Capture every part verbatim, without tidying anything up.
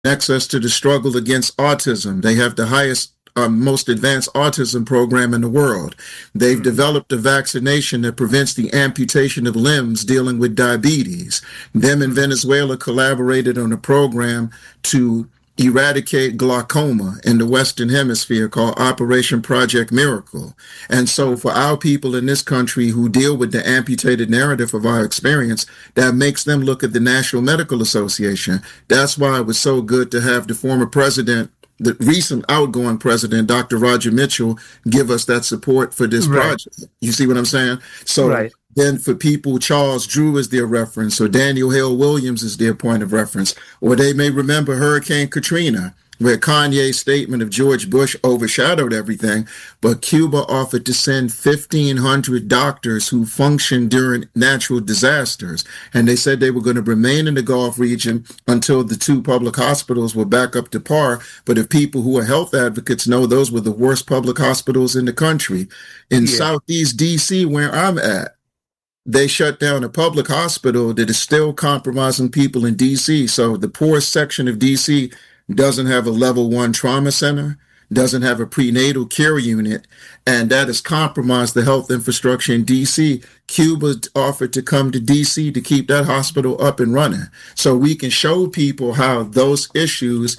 access to the struggle against autism. They have the highest, uh, most advanced autism program in the world. They've mm-hmm. developed a vaccination that prevents the amputation of limbs dealing with diabetes. Them in Venezuela collaborated on a program to eradicate glaucoma in the Western Hemisphere called Operation Project Miracle. And so for our people in this country who deal with the amputated narrative of our experience, that makes them look at the National Medical Association. That's why it was so good to have the former president, the recent outgoing president, Doctor Roger Mitchell, give us that support for this right. project. You see what I'm saying? So right. Then for people, Charles Drew is their reference, or Daniel Hale Williams is their point of reference, or they may remember Hurricane Katrina, where Kanye's statement of George Bush overshadowed everything, but Cuba offered to send fifteen hundred doctors who functioned during natural disasters. And they said they were going to remain in the Gulf region until the two public hospitals were back up to par. But if people who are health advocates know, those were the worst public hospitals in the country. In yeah. Southeast D C, where I'm at, they shut down a public hospital that is still compromising people in D C. So the poorest section of D C doesn't have a level one trauma center, doesn't have a prenatal care unit, and that has compromised the health infrastructure in D C. Cuba offered to come to D C to keep that hospital up and running. So we can show people how those issues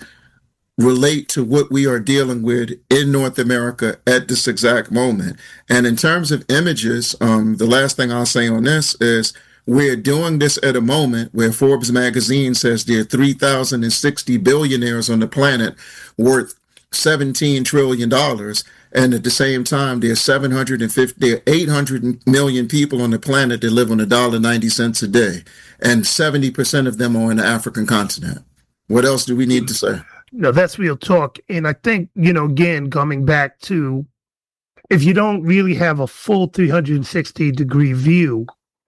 relate to what we are dealing with in North America at this exact moment. And in terms of images, um, the last thing I'll say on this is we're doing this at a moment where Forbes magazine says there are three thousand sixty billionaires on the planet worth seventeen trillion dollars. And at the same time, there are seven hundred fifty, there are eight hundred million people on the planet that live on one dollar and ninety cents a day. And seventy percent of them are in the African continent. What else do we need to say? No, that's real talk. And I think, you know, again, coming back to, if you don't really have a full three hundred sixty degree view,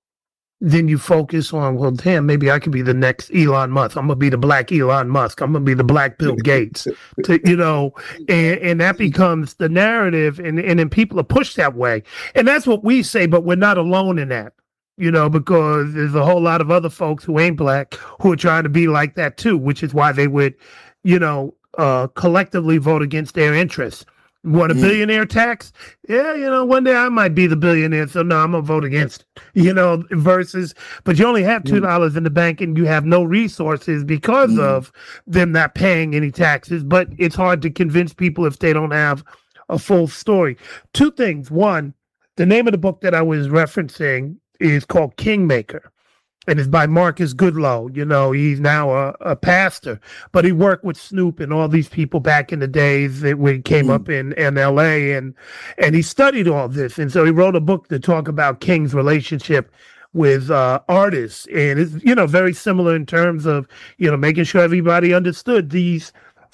then you focus on, well, damn, maybe I could be the next Elon Musk. I'm going to be the black Elon Musk. I'm going to be the black Bill Gates, to, you know, and, and that becomes the narrative. And, and then people are pushed that way. And that's what we say, but we're not alone in that, you know, because there's a whole lot of other folks who ain't black who are trying to be like that too, which is why they would, you know, uh, collectively vote against their interests. Want a billionaire tax? Yeah, you know, one day I might be the billionaire, so no, I'm gonna vote against it. You know, versus, but you only have two dollars in the bank and you have no resources because mm. of them not paying any taxes. But it's hard to convince people if they don't have a full story. Two things. One, the name of the book that I was referencing is called Kingmaker. And it's by Marcus Goodloe. You know, he's now a, a pastor, but he worked with Snoop and all these people back in the days that when he came mm. up in, in L A and and he studied all this. And so he wrote a book to talk about King's relationship with uh, artists. And it's, you know, very similar in terms of, you know, making sure everybody understood these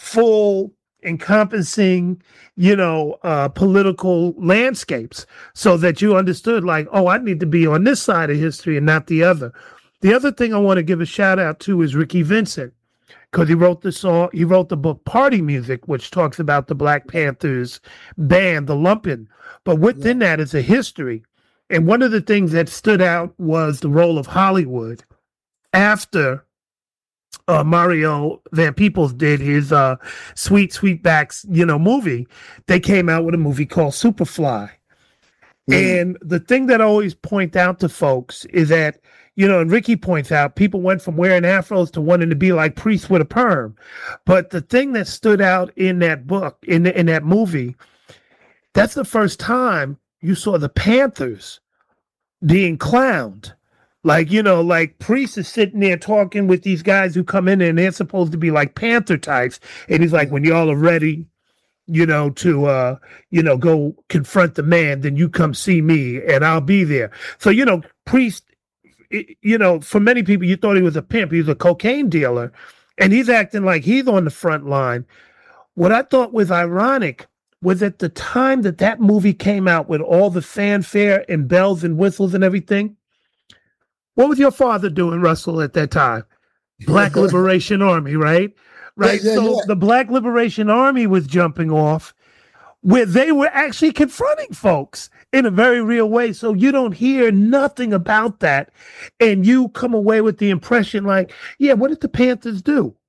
full encompassing, you know, uh, political landscapes so that you understood like, oh, I need to be on this side of history and not the other. The other thing I want to give a shout out to is Ricky Vincent, because he wrote the song, he wrote the book Party Music, which talks about the Black Panthers band, the Lumpin'. But within yeah. that is a history. And one of the things that stood out was the role of Hollywood after uh, Mario Van Peebles did his uh, Sweet Sweetbacks, you know, movie. They came out with a movie called Superfly. Mm. And the thing that I always point out to folks is that, you know, and Ricky points out, people went from wearing afros to wanting to be like Priest with a perm. But the thing that stood out in that book, in the, in that movie, that's the first time you saw the Panthers being clowned. Like, you know, like Priest is sitting there talking with these guys who come in and they're supposed to be like Panther types. And he's like, when y'all are ready, you know, to, uh, you know, go confront the man, then you come see me and I'll be there. So, you know, Priest, it, you know, for many people, you thought he was a pimp. He was a cocaine dealer. And he's acting like he's on the front line. What I thought was ironic was at the time that that movie came out with all the fanfare and bells and whistles and everything, what was your father doing, Russell, at that time? Black Liberation Army, right? Right. Yeah, yeah, so yeah. the Black Liberation Army was jumping off where they were actually confronting folks in a very real way. So you don't hear nothing about that. And you come away with the impression like, yeah, what did the Panthers do?